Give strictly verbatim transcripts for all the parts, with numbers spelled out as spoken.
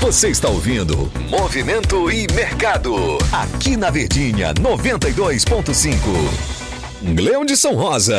Você está ouvindo Movimento e Mercado, aqui na Verdinha noventa e dois ponto cinco. Gleudson Rosa.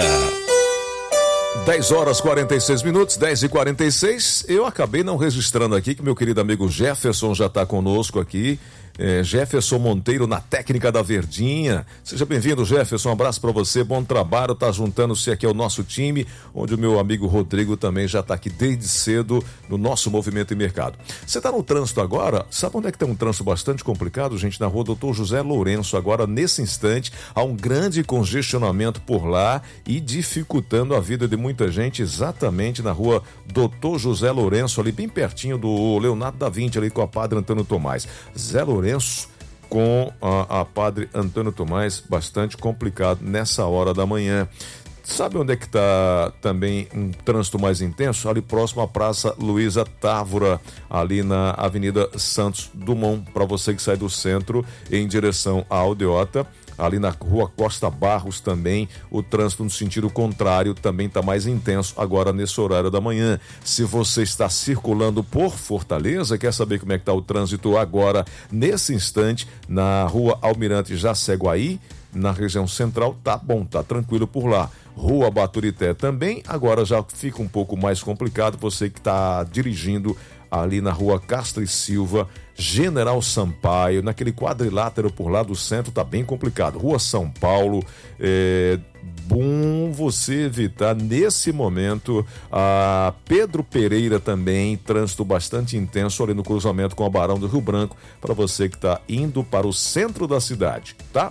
dez horas e quarenta e seis minutos, dez e quarenta e seis. Eu acabei não registrando aqui que meu querido amigo Jefferson já está conosco aqui. É, Jefferson Monteiro na técnica da Verdinha. Seja bem-vindo, Jefferson. Um abraço para você, bom trabalho. Tá juntando-se aqui ao nosso time, onde o meu amigo Rodrigo também já está aqui desde cedo no nosso Movimento e Mercado. Você está no trânsito agora? Sabe onde é que tem um trânsito bastante complicado, gente? Na rua doutor José Lourenço. Agora, nesse instante, há um grande congestionamento por lá e dificultando a vida de muita gente, exatamente na rua doutor José Lourenço, ali bem pertinho do Leonardo da Vinci, ali com a Padre Antônio Tomás. Zé Lourenço com a, a Padre Antônio Tomás, bastante complicado nessa hora da manhã. Sabe onde é que está também um trânsito mais intenso? Ali próximo à Praça Luísa Távora, ali na Avenida Santos Dumont, para você que sai do centro em direção à Aldeota. Ali na rua Costa Barros também, o trânsito no sentido contrário também está mais intenso agora nesse horário da manhã. Se você está circulando por Fortaleza, quer saber como é que está o trânsito agora, nesse instante, na rua Almirante Jaceguaí, na região central, tá bom, tá tranquilo por lá. Rua Baturité também, agora já fica um pouco mais complicado, você que está dirigindo ali na rua Castro e Silva, General Sampaio, naquele quadrilátero por lá do centro, tá bem complicado. Rua São Paulo, é bom você evitar nesse momento a Pedro Pereira também, trânsito bastante intenso ali no cruzamento com a Barão do Rio Branco, para você que está indo para o centro da cidade, tá?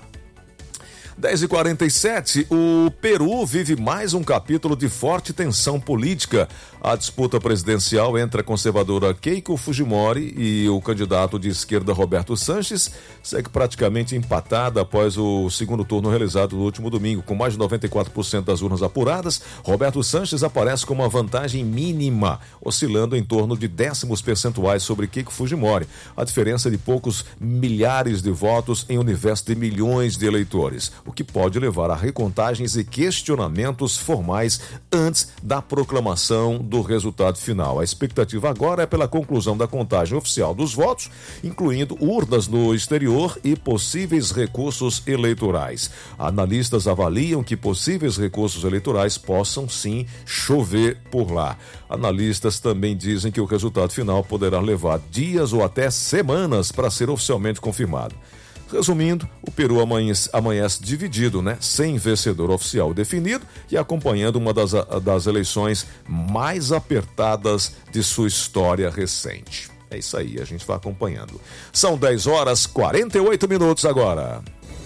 dez e quarenta e sete, o Peru vive mais um capítulo de forte tensão política. A disputa presidencial entre a conservadora Keiko Fujimori e o candidato de esquerda Roberto Sanches segue praticamente empatada após o segundo turno realizado no último domingo. Com mais de noventa e quatro por cento das urnas apuradas, Roberto Sanches aparece com uma vantagem mínima, oscilando em torno de décimos percentuais sobre Keiko Fujimori. A diferença é de poucos milhares de votos em um universo de milhões de eleitores, o que pode levar a recontagens e questionamentos formais antes da proclamação do resultado final. A expectativa agora é pela conclusão da contagem oficial dos votos, incluindo urnas no exterior e possíveis recursos eleitorais. Analistas avaliam que possíveis recursos eleitorais possam sim chover por lá. Analistas também dizem que o resultado final poderá levar dias ou até semanas para ser oficialmente confirmado. Resumindo, o Peru amanhece, amanhece dividido, né? Sem vencedor oficial definido e acompanhando uma das, das eleições mais apertadas de sua história recente. É isso aí, a gente vai acompanhando. São dez horas e quarenta e oito minutos agora.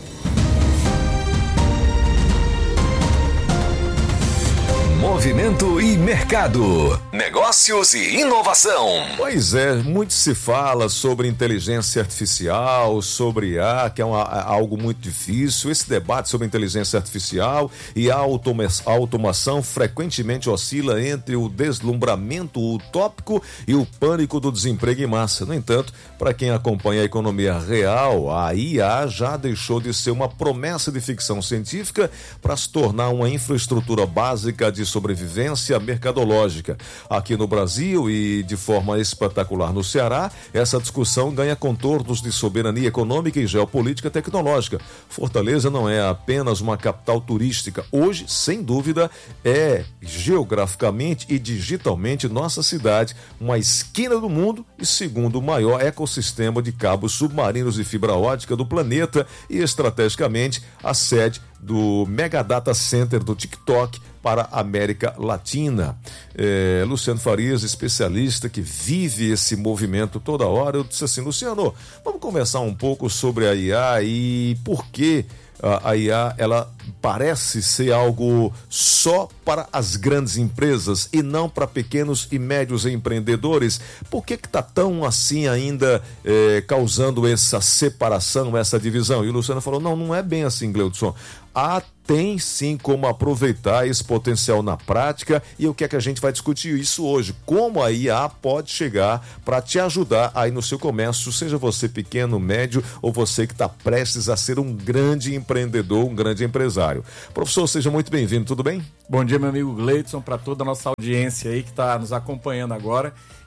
Movimento e Mercado, negócios e inovação. Pois é, muito se fala sobre inteligência artificial, sobre I A, que é uma, algo muito difícil. Esse debate sobre inteligência artificial e a automa- automação frequentemente oscila entre o deslumbramento utópico e o pânico do desemprego em massa. No entanto, para quem acompanha a economia real, a I A já deixou de ser uma promessa de ficção científica para se tornar uma infraestrutura básica de sobrevivência mercadológica. Aqui no Brasil e de forma espetacular no Ceará, essa discussão ganha contornos de soberania econômica e geopolítica tecnológica. Fortaleza não é apenas uma capital turística. Hoje, sem dúvida, é geograficamente e digitalmente nossa cidade, uma esquina do mundo e segundo o maior ecossistema de cabos submarinos e fibra ótica do planeta e estrategicamente a sede do Mega Data Center do TikTok para a América Latina. É, Luciano Farias, especialista que vive esse movimento toda hora, eu disse assim: Luciano, vamos conversar um pouco sobre a I A e por que a I A ela parece ser algo só para as grandes empresas e não para pequenos e médios empreendedores. Por que que está tão assim ainda é, causando essa separação, essa divisão? E o Luciano falou, não, não é bem assim, Gleudson. Há tem sim como aproveitar esse potencial na prática e o que é que a gente vai discutir isso hoje, como a I A pode chegar para te ajudar aí no seu comércio, seja você pequeno, médio ou você que está prestes a ser um grande empreendedor, um grande empresário. Professor, seja muito bem-vindo, tudo bem? Bom dia, meu amigo Gleudson, para toda a nossa audiência aí que está nos acompanhando agora.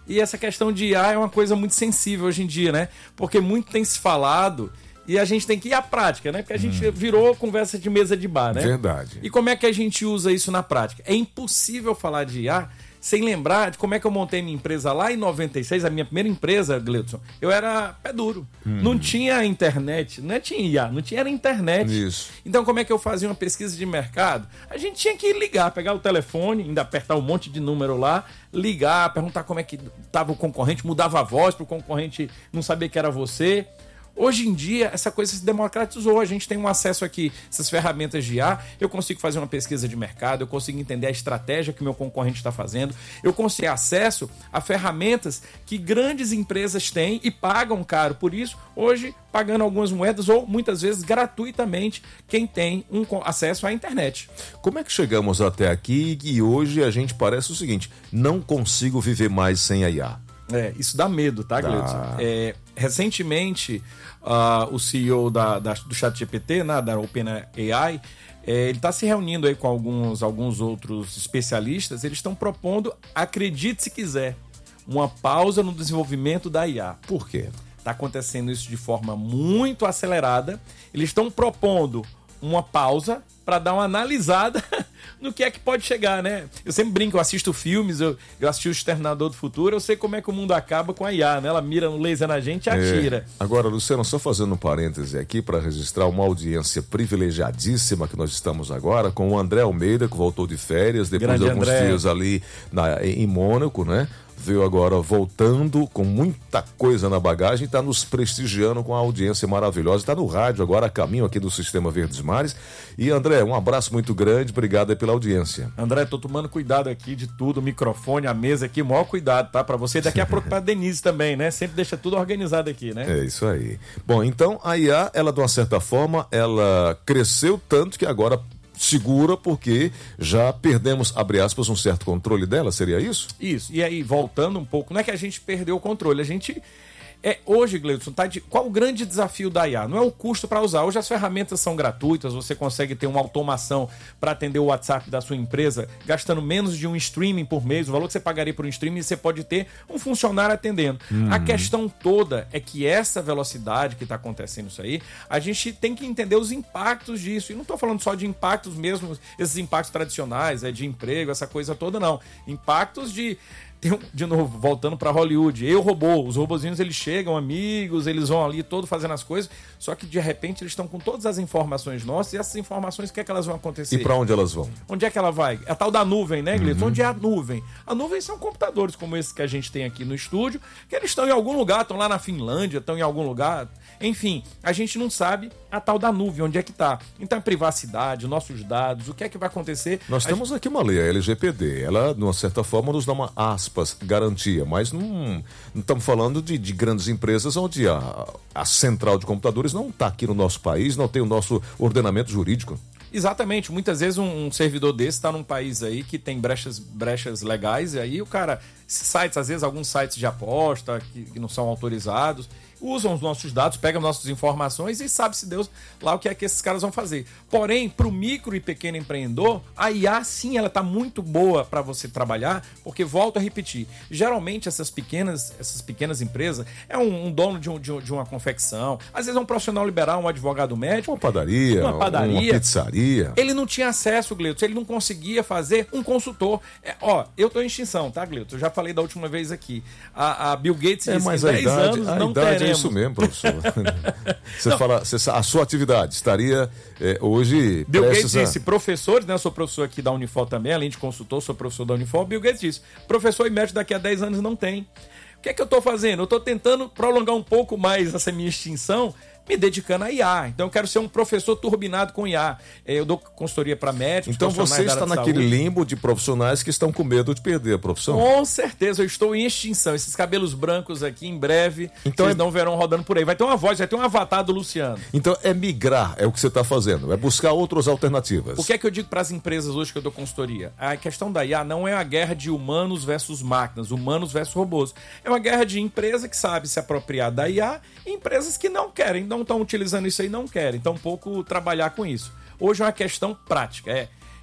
E essa questão de I A é uma coisa muito sensível hoje em dia, né? Porque muito tem se falado e a gente tem que ir à prática, né? Porque a gente hum. virou conversa de mesa de bar, né? Verdade. E como é que a gente usa isso na prática? É impossível falar de I A sem lembrar de como é que eu montei minha empresa lá em noventa e seis, a minha primeira empresa, Gleudson. Eu era pé duro. Hum. Não tinha internet, não tinha I A, não tinha era internet. Isso. Então como é que eu fazia uma pesquisa de mercado? A gente tinha que ligar, pegar o telefone, ainda apertar um monte de número lá, ligar, perguntar como é que estava o concorrente, mudava a voz para o concorrente não saber que era você. Hoje em dia, essa coisa se democratizou. A gente tem um acesso aqui, essas ferramentas de I A. Eu consigo fazer uma pesquisa de mercado, eu consigo entender a estratégia que o meu concorrente está fazendo. Eu consigo ter acesso a ferramentas que grandes empresas têm e pagam caro por isso, hoje pagando algumas moedas ou muitas vezes gratuitamente quem tem um acesso à internet. Como é que chegamos até aqui e hoje a gente parece o seguinte: não consigo viver mais sem a I A? É, isso dá medo, tá, Gleudson? É, recentemente, uh, o C E O da, da, do ChatGPT, né, da OpenAI, é, ele está se reunindo aí com alguns, alguns outros especialistas. Eles estão propondo, acredite se quiser, uma pausa no desenvolvimento da I A. Por quê? Está acontecendo isso de forma muito acelerada. Eles estão propondo uma pausa para dar uma analisada no que é que pode chegar, né? Eu sempre brinco, eu assisto filmes, eu, eu assisti o Exterminador do Futuro, eu sei como é que o mundo acaba com a I A, né? Ela mira no laser na gente e atira. É. Agora, Luciano, só fazendo um parêntese aqui para registrar uma audiência privilegiadíssima que nós estamos agora com o André Almeida, que voltou de férias, depois Grande de alguns André. dias ali na, em Mônaco, né? Veio agora voltando com muita coisa na bagagem, está nos prestigiando com a audiência maravilhosa, está no rádio agora, a caminho aqui do Sistema Verdes Mares. E André, um abraço muito grande, obrigado aí pela audiência. André, tô tomando cuidado aqui de tudo, o microfone, a mesa aqui, maior cuidado, tá? Para você, daqui a pouco pra Denise também, né? Sempre deixa tudo organizado aqui, né? É isso aí. Bom, então a I A, ela de uma certa forma, ela cresceu tanto que agora segura porque já perdemos, abre aspas, um certo controle dela, seria isso? Isso, e aí voltando um pouco, não é que a gente perdeu o controle, a gente... É, hoje, Gleudson, tá de, qual o grande desafio da I A? Não é o custo para usar. Hoje as ferramentas são gratuitas, você consegue ter uma automação para atender o WhatsApp da sua empresa, gastando menos de um streaming por mês. O valor que você pagaria por um streaming, você pode ter um funcionário atendendo. Uhum. A questão toda é que essa velocidade que está acontecendo isso aí, a gente tem que entender os impactos disso. E não estou falando só de impactos mesmo, esses impactos tradicionais, é de emprego, essa coisa toda, não. Impactos de... De novo, voltando para Hollywood, eu robô, os robozinhos eles chegam, amigos, eles vão ali todo fazendo as coisas, só que de repente eles estão com todas as informações nossas e essas informações, o que é que elas vão acontecer? E para onde elas vão? Onde é que ela vai? É a tal da nuvem, né, Gleison? Uhum. Onde é a nuvem? A nuvem são computadores como esse que a gente tem aqui no estúdio, que eles estão em algum lugar, estão lá na Finlândia, estão em algum lugar, enfim, a gente não sabe a tal da nuvem, onde é que está. Então a privacidade, nossos dados, o que é que vai acontecer? Nós a temos gente... aqui uma lei, a L G P D, ela, de uma certa forma, nos dá uma aspa garantia, mas não, não estamos falando de, de grandes empresas onde a, a central de computadores não está aqui no nosso país, não tem o nosso ordenamento jurídico. Exatamente, muitas vezes um, um servidor desse está num país aí que tem brechas, brechas legais, e aí o cara, sites, às vezes alguns sites de aposta que, que não são autorizados, usam os nossos dados, pegam nossas informações e sabe-se Deus lá o que é que esses caras vão fazer. Porém, para o micro e pequeno empreendedor, a I A sim, ela está muito boa para você trabalhar, porque, volto a repetir, geralmente essas pequenas, essas pequenas empresas é um, um dono de, um, de, de uma confecção, às vezes é um profissional liberal, um advogado médico, uma padaria, uma, padaria, uma pizzaria. Ele não tinha acesso, Gleudson, ele não conseguia fazer um consultor. É, ó, eu estou em extinção, tá, Gleudson? Eu já falei da última vez aqui. A, a Bill Gates é, disse mas que em dez idade, anos a não idade teremos. É isso mesmo, professor. Você não. fala, você, a sua atividade estaria é, hoje. Bill Gates a... disse, professores, né? Eu sou professor aqui da Unifor também, além de consultor, sou professor da Unifor. Bill Gates disse, professor e médico daqui a dez anos não tem. O que é que eu estou fazendo? Eu estou tentando prolongar um pouco mais essa minha extinção, me dedicando a I A. Então eu quero ser um professor turbinado com I A. Eu dou consultoria para médicos. Então você está naquele saúde. limbo de profissionais que estão com medo de perder a profissão? Com certeza, eu estou em extinção. Esses cabelos brancos aqui, em breve, então vocês é... não verão rodando por aí. Vai ter uma voz, vai ter um avatar do Luciano. Então é migrar, é o que você está fazendo, é buscar outras alternativas. O que é que eu digo para as empresas hoje que eu dou consultoria? A questão da I A não é a guerra de humanos versus máquinas, humanos versus robôs. É uma guerra de empresa que sabe se apropriar da I A e empresas que não querem, não estão utilizando isso aí, não querem. Então, um pouco trabalhar com isso. Hoje é uma questão prática, é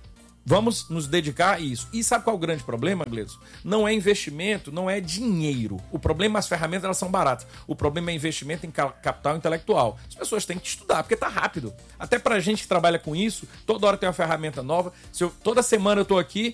Vamos nos dedicar a isso. E sabe qual é o grande problema, Gleison? Não é investimento, não é dinheiro. O problema, as ferramentas, elas são baratas. O problema é investimento em capital intelectual. As pessoas têm que estudar, porque tá rápido. Até pra gente que trabalha com isso, toda hora tem uma ferramenta nova. Se eu, toda semana eu tô aqui,